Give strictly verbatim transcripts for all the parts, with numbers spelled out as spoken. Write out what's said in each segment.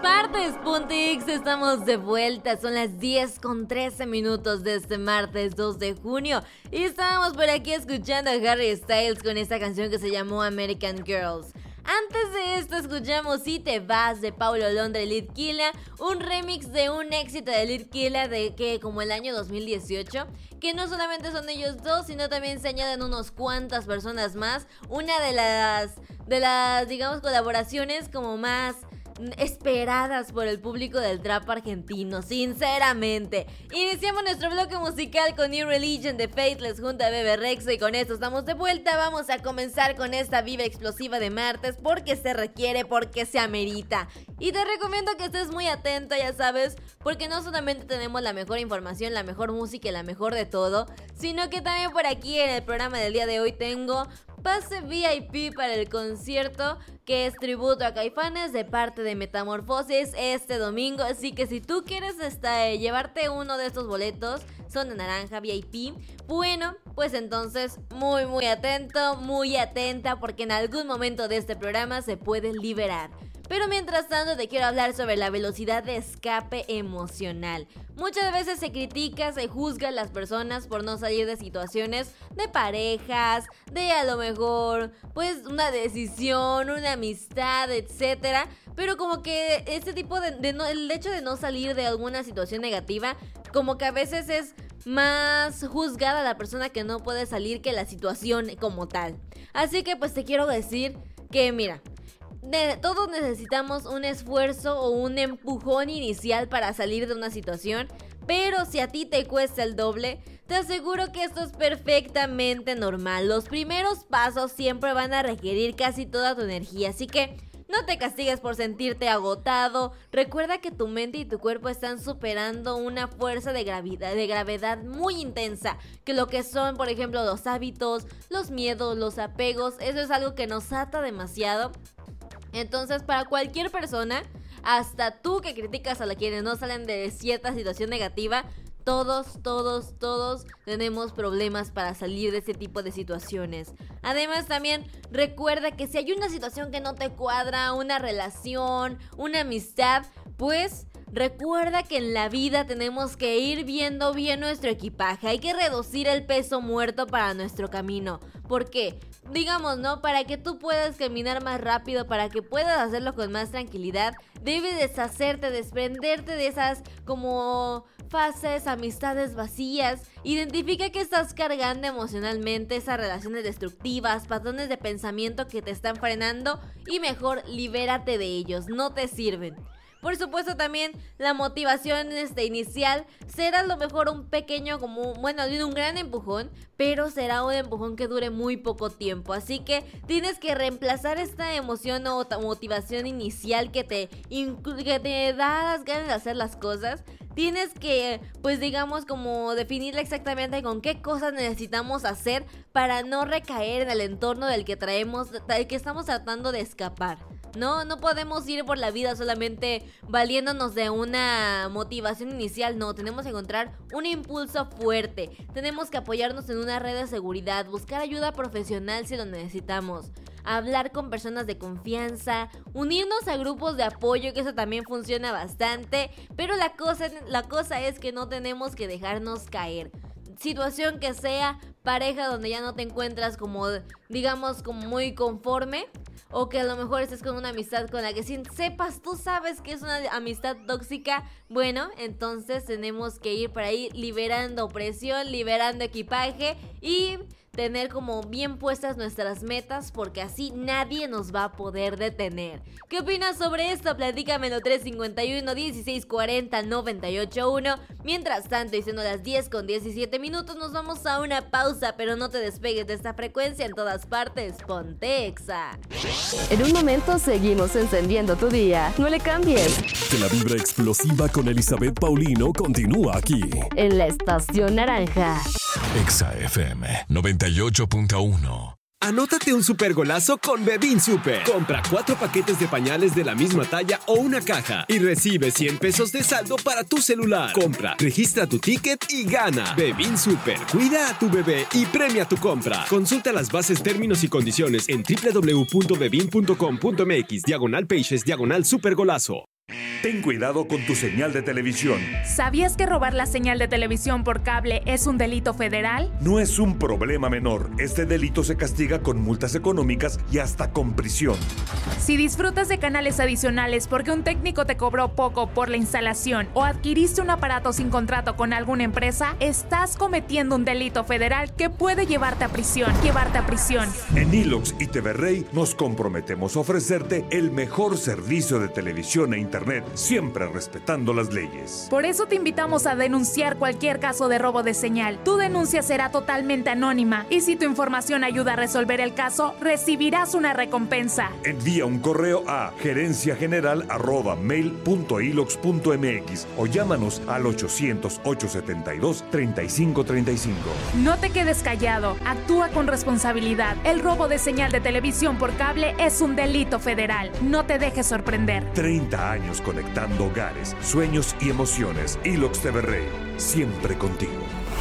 partes, Puntix, estamos de vuelta. Son las diez con trece minutos de este martes dos de junio y estábamos por aquí escuchando a Harry Styles con esta canción que se llamó American Girls. Antes de esto escuchamos Si Te Vas de Paulo Londra y Litquila, un remix de un éxito de Litquila de que como el año dos mil dieciocho, que no solamente son ellos dos, sino también se añaden unos cuantas personas más. Una de las, de las digamos, colaboraciones como más esperadas por el público del trap argentino, sinceramente. Iniciamos nuestro bloque musical con New Religion de Faithless junto a Bebe Rexha y con esto estamos de vuelta. Vamos a comenzar con esta vibra explosiva de martes porque se requiere, porque se amerita. Y te recomiendo que estés muy atento, ya sabes, porque no solamente tenemos la mejor información, la mejor música y la mejor de todo, sino que también por aquí en el programa del día de hoy tengo pase V I P para el concierto que es tributo a Caifanes de parte de Metamorfosis este domingo. Así que si tú quieres esta, eh, llevarte uno de estos boletos, son de naranja V I P, bueno, pues entonces muy muy atento, muy atenta, porque en algún momento de este programa se puede liberar. Pero mientras tanto te quiero hablar sobre la velocidad de escape emocional. Muchas veces se critica, se juzga a las personas por no salir de situaciones de parejas, de a lo mejor pues una decisión, una amistad, etcétera. Pero como que este tipo de, de no, el hecho de no salir de alguna situación negativa, como que a veces es más juzgada la persona que no puede salir que la situación como tal. Así que pues te quiero decir que mira, De, todos necesitamos un esfuerzo o un empujón inicial para salir de una situación, pero si a ti te cuesta el doble, te aseguro que esto es perfectamente normal. Los primeros pasos siempre van a requerir casi toda tu energía, así que no te castigues por sentirte agotado. Recuerda que tu mente y tu cuerpo están superando una fuerza de gravedad, de gravedad muy intensa, que lo que son, por ejemplo, los hábitos, los miedos, los apegos, eso es algo que nos ata demasiado. Entonces, para cualquier persona, hasta tú que criticas a la quienes no salen de cierta situación negativa, todos, todos, todos tenemos problemas para salir de ese tipo de situaciones. Además, también recuerda que si hay una situación que no te cuadra, una relación, una amistad, pues recuerda que en la vida tenemos que ir viendo bien nuestro equipaje. Hay que reducir el peso muerto para nuestro camino. ¿Por qué? Digamos, ¿no? Para que tú puedas caminar más rápido, para que puedas hacerlo con más tranquilidad, debes deshacerte, desprenderte de esas como fases, amistades vacías. Identifica que estás cargando emocionalmente, esas relaciones destructivas, patrones de pensamiento que te están frenando y mejor libérate de ellos, no te sirven. Por supuesto también la motivación este, inicial será a lo mejor un pequeño, como bueno, un gran empujón, pero será un empujón que dure muy poco tiempo. Así que tienes que reemplazar esta emoción o motivación inicial que te, que te da las ganas de hacer las cosas. Tienes que, pues digamos, como definirla exactamente con qué cosas necesitamos hacer para no recaer en el entorno del que traemos, del que estamos tratando de escapar. No, no podemos ir por la vida solamente valiéndonos de una motivación inicial, no, tenemos que encontrar un impulso fuerte, tenemos que apoyarnos en una red de seguridad, buscar ayuda profesional si lo necesitamos, hablar con personas de confianza, unirnos a grupos de apoyo, que eso también funciona bastante, pero la cosa, la cosa es que no tenemos que dejarnos caer. Situación que sea, pareja donde ya no te encuentras como, digamos, como muy conforme, o que a lo mejor estés con una amistad con la que sin sepas, tú sabes que es una amistad tóxica, bueno, entonces tenemos que ir por ahí liberando presión, liberando equipaje y tener como bien puestas nuestras metas, porque así nadie nos va a poder detener. ¿Qué opinas sobre esto? Platícamelo tres cinco uno, dieciséis cuarenta, noventa y ocho uno. Mientras tanto, y siendo las diez con diecisiete minutos, nos vamos a una pausa, pero no te despegues de esta frecuencia, en todas partes, ponte Exa. En un momento seguimos encendiendo tu día. No le cambies. Que la vibra explosiva con Elizabeth Paulino continúa aquí. En la Estación Naranja. Exa F M noventa y ocho punto uno. Anótate un super golazo con Bebin Super. Compra cuatro paquetes de pañales de la misma talla o una caja y recibe cien pesos de saldo para tu celular. Compra, registra tu ticket y gana. Bebin Super. Cuida a tu bebé y premia tu compra. Consulta las bases, términos y condiciones en doble u doble u doble u punto bebin punto com punto m x diagonal pages diagonal super golazo. Ten cuidado con tu señal de televisión. ¿Sabías que robar la señal de televisión por cable es un delito federal? No es un problema menor. Este delito se castiga con multas económicas y hasta con prisión. Si disfrutas de canales adicionales porque un técnico te cobró poco por la instalación o adquiriste un aparato sin contrato con alguna empresa, estás cometiendo un delito federal que puede llevarte a prisión. Llevarte a prisión. En iLux y T V Rey nos comprometemos a ofrecerte el mejor servicio de televisión e internet, siempre respetando las leyes. Por eso te invitamos a denunciar cualquier caso de robo de señal. Tu denuncia será totalmente anónima y si tu información ayuda a resolver el caso, recibirás una recompensa. Envía un correo a gerencia general arroba mail punto ilux punto mx o llámanos al ochocientos, ochocientos setenta y dos, treinta y cinco treinta y cinco. No te quedes callado, actúa con responsabilidad. El robo de señal de televisión por cable es un delito federal. No te dejes sorprender. treinta años conectando hogares, sueños y emociones. iLux T V Rey, siempre contigo.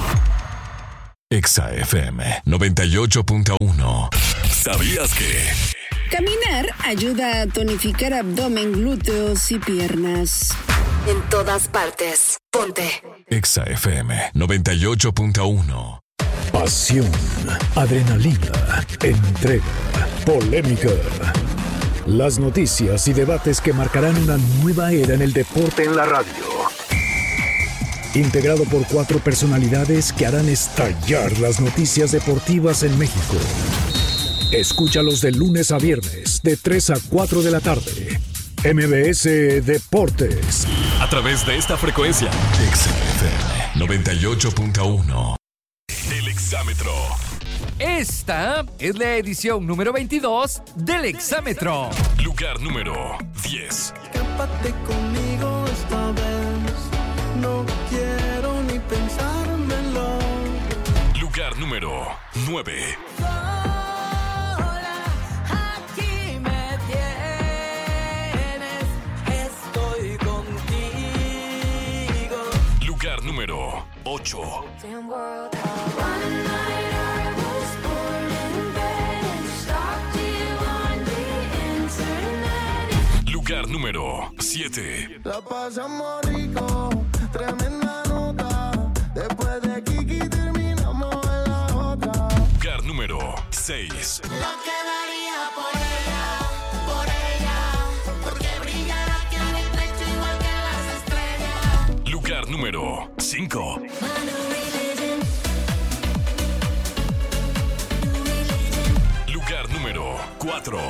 Exa F M noventa y ocho punto uno. ¿Sabías que? Caminar ayuda a tonificar abdomen, glúteos y piernas. En todas partes. Ponte. Exa F M noventa y ocho punto uno. Pasión, adrenalina, entrega, polémica. Las noticias y debates que marcarán una nueva era en el deporte en la radio. Integrado por cuatro personalidades que harán estallar las noticias deportivas en México. Escúchalos de lunes a viernes, de tres a cuatro de la tarde. M B S Deportes. A través de esta frecuencia. Exa F M noventa y ocho punto uno. El Exámetro. Esta es la edición número veintidós del Exámetro. Lugar número diez. Escápate conmigo esta vez. No quiero ni pensármelo. Lugar número nueve. Sola, aquí me tienes. Estoy contigo. Lugar número ocho. Lugar número siete. La pasamos rico, tremenda nota. Después de Kiki terminamos en la otra. Lugar número seis. Lo que daría por ella, por ella. Porque brillará aquí en mi pecho igual que las estrellas. Lugar número cinco. Lugar número cuatro.